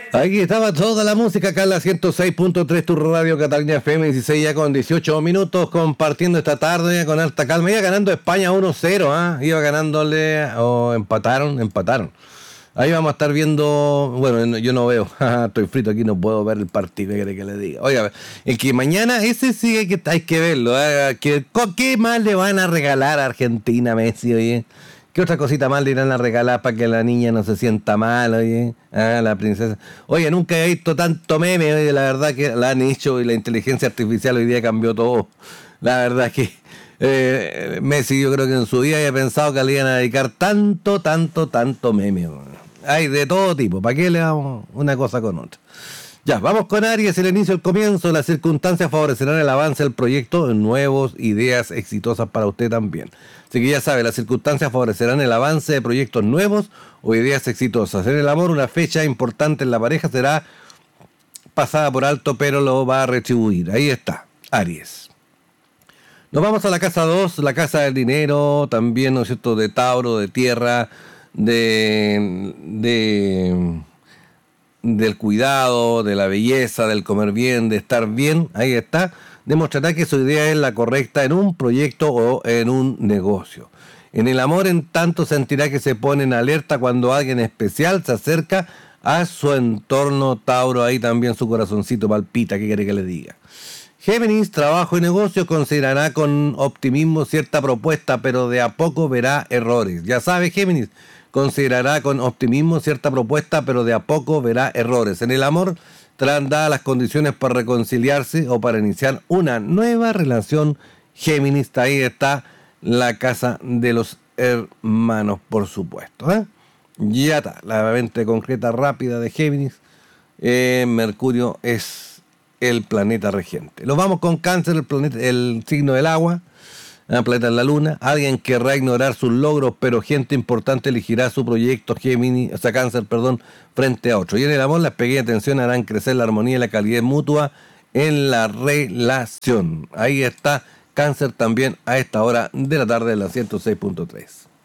Aquí estaba toda la música acá en la 106.3, tu radio Cataluña FM, 16 ya con 18 minutos, compartiendo esta tarde con alta calma. Iba ganando España 1-0, iba ganándole, o empataron. Ahí vamos a estar viendo, bueno, yo no veo, estoy frito aquí, no puedo ver el partido, ¿qué quiere que le diga? Oiga, el que mañana, ese sí hay que verlo, ¿qué más le van a regalar a Argentina, Messi, oye? ¿Qué otra cosita más le irán a regalar para que la niña no se sienta mal, oye? La princesa. Oye, nunca he visto tanto meme, oye, la verdad que la han hecho y la inteligencia artificial hoy día cambió todo. La verdad que Messi yo creo que en su vida había pensado que le iban a dedicar tanto meme. Hay de todo tipo, ¿para qué le damos una cosa con otra? Ya, vamos con Aries, el inicio, el comienzo. Las circunstancias favorecerán el avance del proyecto, nuevos, ideas exitosas para usted también. Así que ya sabe, las circunstancias favorecerán el avance de proyectos nuevos o ideas exitosas. En el amor, una fecha importante en la pareja será pasada por alto, pero lo va a retribuir. Ahí está, Aries. Nos vamos a la casa 2, la casa del dinero, también, ¿no es cierto?, de Tauro, de tierra, del cuidado, de la belleza, del comer bien, de estar bien. Ahí está. Demostrará que su idea es la correcta en un proyecto o en un negocio. En el amor, en tanto, sentirá que se pone en alerta cuando alguien especial se acerca a su entorno. Tauro, ahí también su corazoncito palpita, ¿qué quiere que le diga? Géminis, trabajo y negocio, considerará con optimismo cierta propuesta, pero de a poco verá errores. Ya sabe, Géminis, considerará con optimismo cierta propuesta, pero de a poco verá errores. En el amor, traerán dadas las condiciones para reconciliarse o para iniciar una nueva relación. Géminis, ahí está la casa de los hermanos, por supuesto. Ya está, la mente concreta rápida de Géminis. Mercurio es el planeta regente. Nos vamos con Cáncer, el signo del agua, el planeta en la luna. Alguien querrá ignorar sus logros, pero gente importante elegirá su proyecto Cáncer, frente a otro. Y en el amor, las pequeñas tensiones harán crecer la armonía y la calidad mutua en la relación. Ahí está Cáncer también a esta hora de la tarde de la 106.3.